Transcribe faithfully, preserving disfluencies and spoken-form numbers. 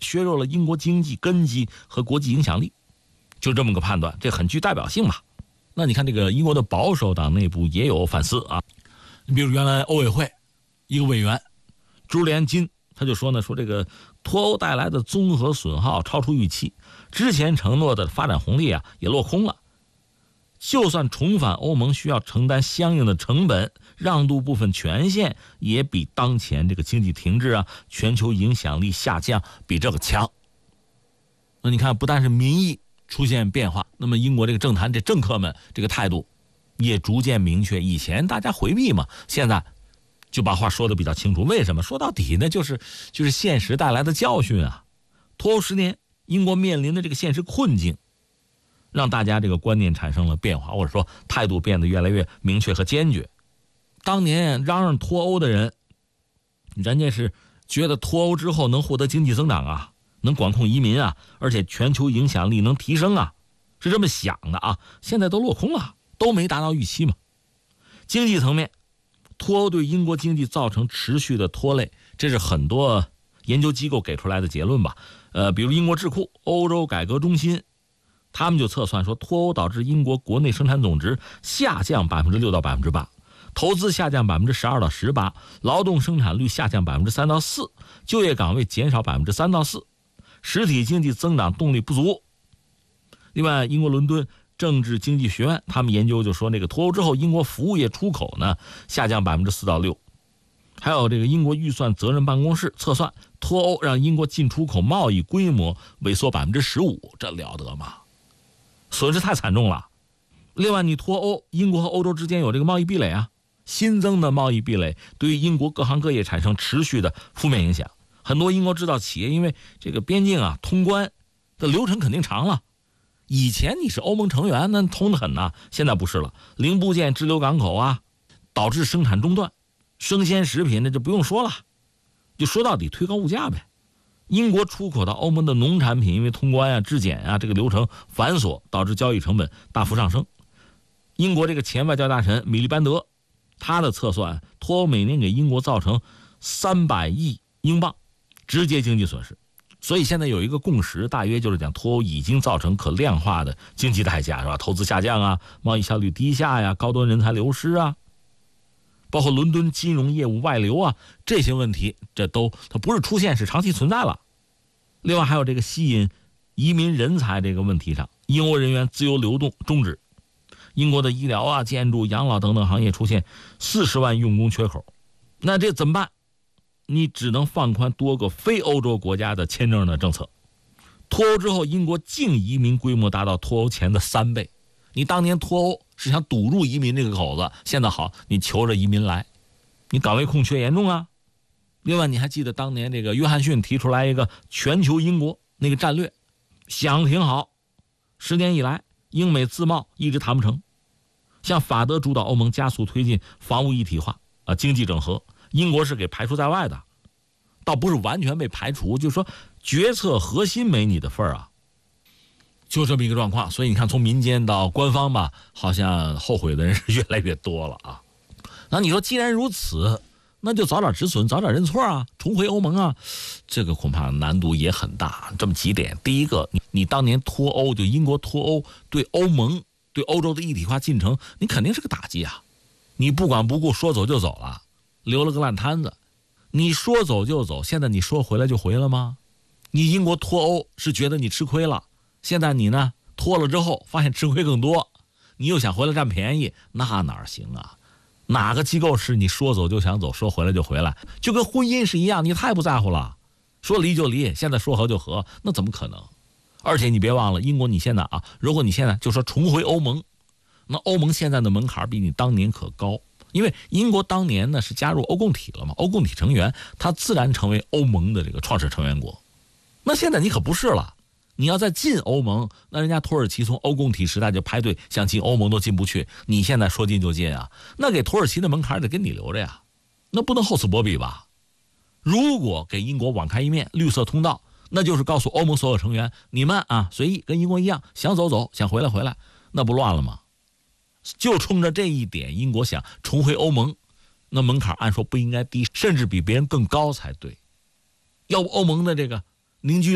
削弱了英国经济根基和国际影响力，就这么个判断，这很具代表性嘛。那你看这个英国的保守党内部也有反思啊，你比如原来欧委会一个委员朱利安金，他就说呢，说这个脱欧带来的综合损耗超出预期，之前承诺的发展红利啊也落空了。就算重返欧盟需要承担相应的成本，让渡部分权限也比当前这个经济停滞啊、全球影响力下降比这个强。那你看，不但是民意出现变化，那么英国这个政坛这政客们这个态度也逐渐明确。以前大家回避嘛，现在就把话说得比较清楚。为什么？说到底呢，就是就是现实带来的教训啊。脱欧十年，英国面临的这个现实困境，让大家这个观念产生了变化，或者说态度变得越来越明确和坚决。当年嚷嚷脱欧的人，人家是觉得脱欧之后能获得经济增长啊，能管控移民啊，而且全球影响力能提升啊，是这么想的啊。现在都落空了，都没达到预期嘛。经济层面，脱欧对英国经济造成持续的拖累，这是很多研究机构给出来的结论吧。呃，比如英国智库、欧洲改革中心，他们就测算说，脱欧导致英国国内生产总值下降百分之六到百分之八，投资下降百分之十二到十八，劳动生产率下降百分之三到四，就业岗位减少百分之三到四，实体经济增长动力不足。另外，英国伦敦政治经济学院他们研究就说，那个脱欧之后，英国服务业出口呢下降百分之四到六。还有这个英国预算责任办公室测算，脱欧让英国进出口贸易规模萎缩百分之十五，这了得吗？损失太惨重了。另外，你脱欧，英国和欧洲之间有这个贸易壁垒啊，新增的贸易壁垒对于英国各行各业产生持续的负面影响。很多英国制造企业因为这个边境啊通关的流程肯定长了，以前你是欧盟成员，那通得很呐，现在不是了，零部件滞留港口啊，导致生产中断。生鲜食品那就不用说了，就说到底推高物价呗。英国出口到欧盟的农产品因为通关啊、质检啊这个流程繁琐，导致交易成本大幅上升。英国这个前外交大臣米利班德，他的测算，脱欧每年给英国造成三百亿英镑直接经济损失。所以现在有一个共识，大约就是讲脱欧已经造成可量化的经济代价，是吧？投资下降啊，贸易效率低下呀，高端人才流失啊，包括伦敦金融业务外流啊，这些问题，这都它不是出现，是长期存在了。另外还有这个吸引移民人才这个问题上，英国人员自由流动终止，英国的医疗啊、建筑、养老等等行业出现四十万用工缺口，那这怎么办？你只能放宽多个非欧洲国家的签证的政策。脱欧之后，英国净移民规模达到脱欧前的三倍。你当年脱欧是想堵住移民这个口子，现在好，你求着移民来，你岗位空缺严重啊。另外，你还记得当年这个约翰逊提出来一个全球英国那个战略，想挺好，十年以来英美自贸一直谈不成。像法德主导欧盟加速推进防务一体化啊，经济整合，英国是给排除在外的，倒不是完全被排除，就是说决策核心没你的份儿啊。就这么一个状况，所以你看，从民间到官方吧，好像后悔的人是越来越多了啊。那你说，既然如此，那就早点止损，早点认错啊，重回欧盟啊，这个恐怕难度也很大。这么几点，第一个，你你当年脱欧，就英国脱欧，对欧盟、对欧洲的一体化进程，你肯定是个打击啊。你不管不顾，说走就走了，留了个烂摊子。你说走就走，现在你说回来就回了吗？你英国脱欧是觉得你吃亏了。现在你呢脱了之后发现吃亏更多，你又想回来占便宜，那哪行啊？哪个机构是你说走就想走，说回来就回来？就跟婚姻是一样，你太不在乎了，说离就离，现在说和就和，那怎么可能？而且你别忘了，英国你现在啊，如果你现在就说重回欧盟，那欧盟现在的门槛比你当年可高，因为英国当年呢是加入欧共体了嘛，欧共体成员，它自然成为欧盟的这个创始成员国。那现在你可不是了。你要再进欧盟，那人家土耳其从欧共体时代就排队想进欧盟都进不去，你现在说进就进啊？那给土耳其的门槛得给你留着呀，那不能厚此薄彼吧？如果给英国网开一面绿色通道，那就是告诉欧盟所有成员，你们啊随意跟英国一样，想走走，想回来回来，那不乱了吗？就冲着这一点，英国想重回欧盟，那门槛按说不应该低，甚至比别人更高才对。要不欧盟的这个凝聚